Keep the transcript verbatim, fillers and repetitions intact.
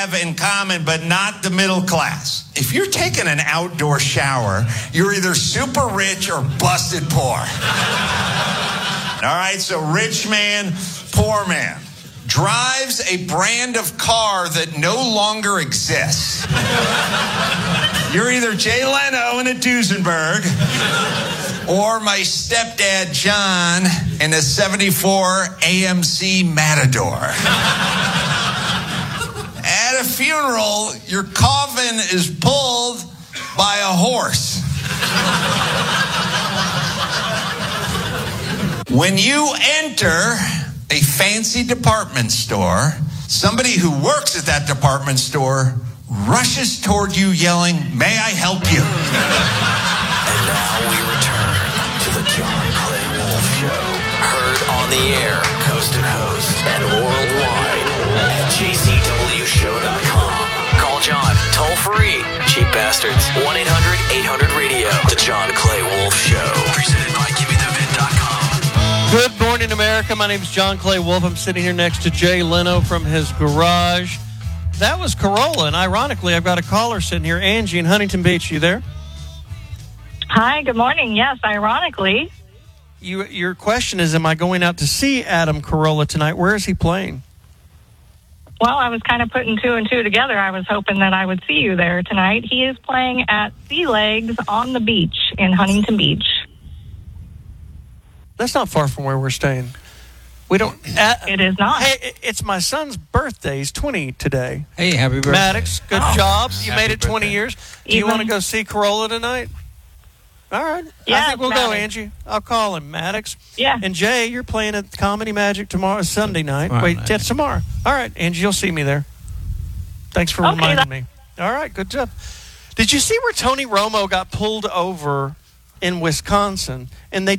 have in common, but not the middle class. If you're taking an outdoor shower, you're either super rich or busted poor. All right, so rich man, poor man. Drives a brand of car that no longer exists. You're either Jay Leno in a Duesenberg or my stepdad John in a seventy-four A M C Matador. At a funeral, your coffin is pulled by a horse. When you enter a fancy department store, somebody who works at that department store rushes toward you yelling, "May I help you?" And now we return to the John Clay Wolf Show. Heard on the air, coast to coast, and worldwide at J C W show dot com. Call John toll free. Cheap bastards. one eight hundred eight hundred radio. The John Clay Wolf Show. Presented by Give Me The Vent dot com. Good morning, America. My name is John Clay Wolf. I'm sitting here next to Jay Leno from his garage. That was Corolla, and ironically, I've got a caller sitting here, Angie in Huntington Beach. You there? Hi, good morning. Yes, ironically. You, your question is, am I going out to see Adam Carolla tonight? Where is he playing? Well, I was kind of putting two and two together. I was hoping that I would see you there tonight. He is playing at Sea Legs on the beach in Huntington Beach. That's not far from where we're staying. We don't. Uh, it is not. Hey, it's my son's birthday. He's twenty today. Hey, happy birthday. Maddox, good Oh. job. You Happy made it twenty birthday. years. Do you Even- want to go see Corolla tonight? All right. Yeah, I think we'll go, Maddox. Angie. I'll call him, Maddox. Yeah. And Jay, you're playing at Comedy Magic tomorrow, Sunday night. Tomorrow Wait, night. yeah, tomorrow. All right, Angie, you'll see me there. Thanks for Okay, reminding that- me. All right, good job. Did you see where Tony Romo got pulled over in Wisconsin, and they